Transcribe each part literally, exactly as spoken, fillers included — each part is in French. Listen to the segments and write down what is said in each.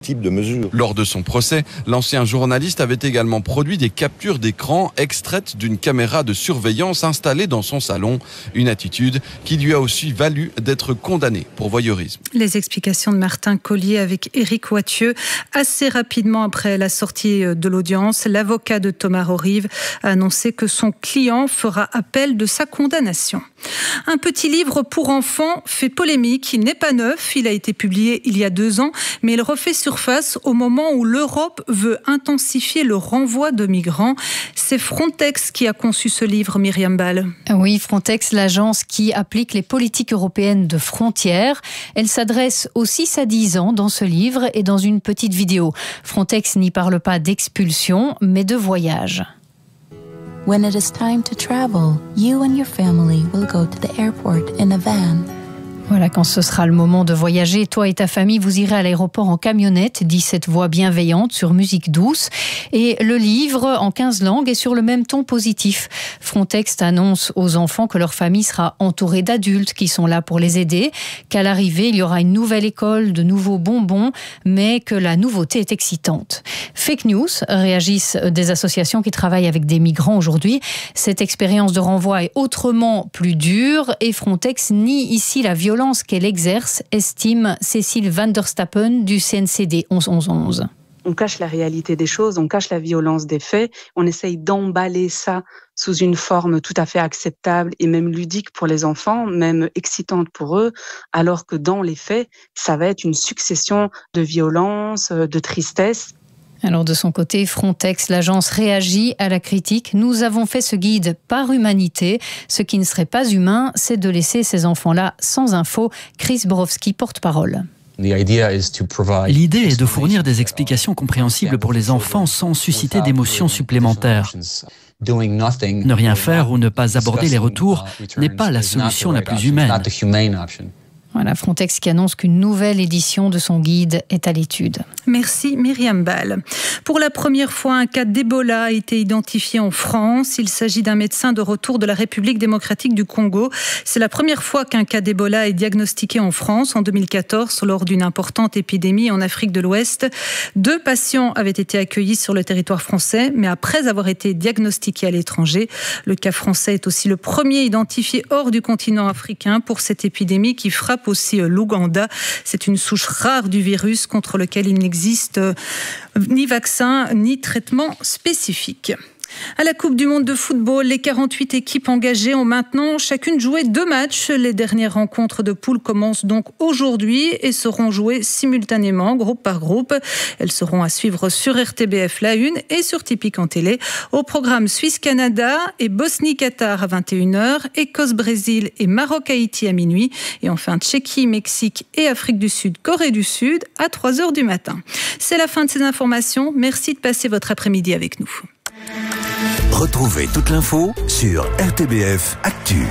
Type de mesure. Lors de son procès, l'ancien journaliste avait également produit des captures d'écran extraites d'une caméra de surveillance installée dans son salon. Une attitude qui lui a aussi valu d'être condamné pour voyeurisme. Les explications de Martin Collier avec Éric Wathieu. Assez rapidement après la sortie de l'audience, l'avocat de Thomas Rorive a annoncé que son client fera appel de sa condamnation. Un petit livre pour enfants fait polémique. Il n'est pas neuf, il a été publié il y a deux ans, mais il refait surface au moment où l'Europe veut intensifier le renvoi de migrants. C'est Frontex qui a conçu ce livre, Myriam Ball. Oui, Frontex, l'agence qui applique les politiques européennes de frontières. Elle s'adresse aux six à dix ans dans ce livre et dans une petite vidéo. Frontex n'y parle pas d'expulsion, mais de voyage. When it is time to travel, you and your family will go to the airport in a van. Voilà, quand ce sera le moment de voyager, toi et ta famille, vous irez à l'aéroport en camionnette, dit cette voix bienveillante sur musique douce. Et le livre, en quinze langues, est sur le même ton positif. Frontex annonce aux enfants que leur famille sera entourée d'adultes qui sont là pour les aider, qu'à l'arrivée, il y aura une nouvelle école, de nouveaux bonbons, mais que la nouveauté est excitante. Fake news, réagissent des associations qui travaillent avec des migrants aujourd'hui. Cette expérience de renvoi est autrement plus dure et Frontex nie ici la violence qu'elle exerce, estime Cécile Van der Stappen du C N C D onze onze onze. On cache la réalité des choses, on cache la violence des faits, on essaye d'emballer ça sous une forme tout à fait acceptable et même ludique pour les enfants, même excitante pour eux, alors que dans les faits, ça va être une succession de violences, de tristesse. Alors de son côté, Frontex, l'agence réagit à la critique. Nous avons fait ce guide par humanité. Ce qui ne serait pas humain, c'est de laisser ces enfants-là sans info. Chris Borowski, porte-parole. L'idée est de fournir des explications compréhensibles pour les enfants sans susciter d'émotions supplémentaires. Ne rien faire ou ne pas aborder les retours n'est pas la solution la plus humaine. Voilà, Frontex qui annonce qu'une nouvelle édition de son guide est à l'étude. Merci Myriam Ball. Pour la première fois, un cas d'Ebola a été identifié en France. Il s'agit d'un médecin de retour de la République démocratique du Congo. C'est la première fois qu'un cas d'Ebola est diagnostiqué en France en deux mille quatorze lors d'une importante épidémie en Afrique de l'Ouest. Deux patients avaient été accueillis sur le territoire français, mais après avoir été diagnostiqués à l'étranger. Le cas français est aussi le premier identifié hors du continent africain pour cette épidémie qui frappe aussi l'Ouganda. C'est une souche rare du virus contre lequel il n'existe ni vaccin ni traitement spécifique. À la Coupe du Monde de football, les quarante-huit équipes engagées ont maintenant chacune joué deux matchs. Les dernières rencontres de poule commencent donc aujourd'hui et seront jouées simultanément, groupe par groupe. Elles seront à suivre sur R T B F La Une et sur Tipeee en télé. Au programme Suisse-Canada et Bosnie-Qatar à vingt et une heures, Écosse-Brésil et Maroc-Haïti à minuit. Et enfin Tchéquie-Mexique et Afrique du Sud, Corée du Sud à trois heures du matin. C'est la fin de ces informations. Merci de passer votre après-midi avec nous. Retrouvez toute l'info sur R T B F Actu.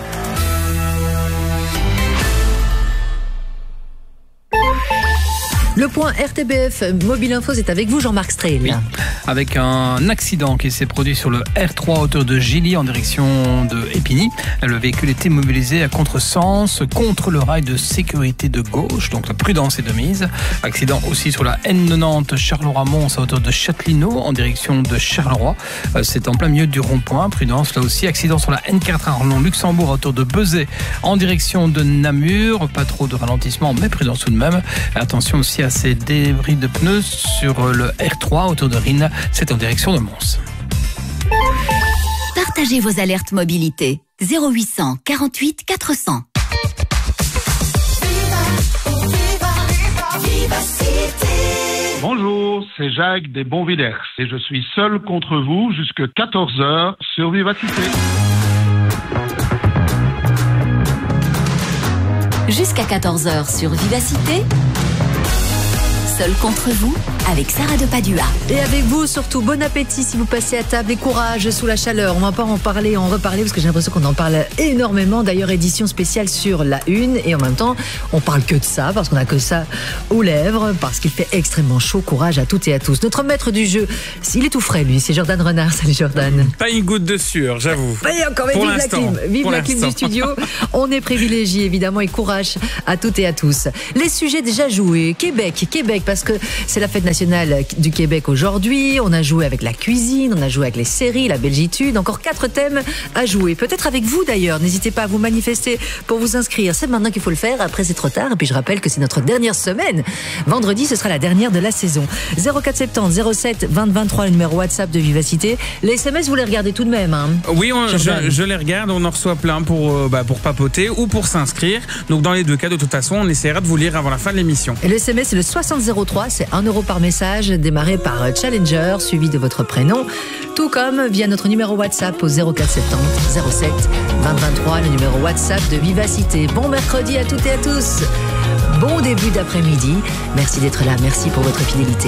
Le point R T B F Mobile Info, c'est avec vous Jean-Marc Strehl. Oui, avec un accident qui s'est produit sur le R trois à hauteur de Gilly en direction de Épinay. Le véhicule était mobilisé à contresens contre le rail de sécurité de gauche, donc la prudence est de mise. Accident aussi sur la N quatre-vingt-dix Charleroi-Mons à hauteur de Châtelineau en direction de Charleroi. C'est en plein milieu du rond-point, prudence là aussi. Accident sur la N quatre Arlon-Luxembourg à hauteur de Bezay en direction de Namur. Pas trop de ralentissement, mais prudence tout de même. Attention aussi à ces débris de pneus sur le R trois autour de Rennes, c'est en direction de Mons. Partagez vos alertes mobilité. zéro huit cent quarante-huit quatre cents. Bonjour, c'est Jacques des Bonvillers et je suis seul contre vous jusqu'à quatorze heures sur Vivacité. Jusqu'à quatorze heures sur Vivacité. Seul contre vous, avec Sarah de Padua. Et avec vous, surtout, bon appétit si vous passez à table et courage sous la chaleur. On va pas en parler, en reparler, parce que j'ai l'impression qu'on en parle énormément. D'ailleurs, édition spéciale sur la une. Et en même temps, on parle que de ça, parce qu'on a que ça aux lèvres, parce qu'il fait extrêmement chaud. Courage à toutes et à tous. Notre maître du jeu, il est tout frais, lui, c'est Jordan Renard. Salut Jordan. Pas une goutte de sueur, j'avoue. Pas encore, mais vive la clim. Vive la clim du studio. On est privilégiés, évidemment, et courage à toutes et à tous. Les sujets déjà joués. Québec, Québec, parce que c'est la fête nationale du Québec aujourd'hui. On a joué avec la cuisine, on a joué avec les séries, la belgitude. Encore quatre thèmes à jouer. Peut-être avec vous d'ailleurs. N'hésitez pas à vous manifester pour vous inscrire. C'est maintenant qu'il faut le faire. Après, c'est trop tard. Et puis, je rappelle que c'est notre dernière semaine. Vendredi, ce sera la dernière de la saison. zéro quatre soixante-dix zéro sept vingt vingt-trois, le numéro WhatsApp de Vivacité. Les S M S, vous les regardez tout de même, hein? Oui, on, je, je les regarde. On en reçoit plein pour, euh, bah, pour papoter ou pour s'inscrire. Donc, dans les deux cas, de toute façon, on essaiera de vous lire avant la fin de l'émission. Et le S M S, c'est le soixante zéro trois. C'est un euro par message, démarré par Challenger, suivi de votre prénom. Tout comme via notre numéro WhatsApp au zéro quatre soixante-dix zéro sept vingt vingt-trois, le numéro WhatsApp de Vivacité. Bon mercredi à toutes et à tous. Bon début d'après-midi. Merci d'être là. Merci pour votre fidélité.